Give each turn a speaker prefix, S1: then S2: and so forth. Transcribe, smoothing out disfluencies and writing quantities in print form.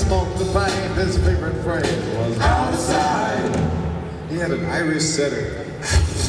S1: smoked the pipe, his favorite phrase was outside. He had an Irish setter.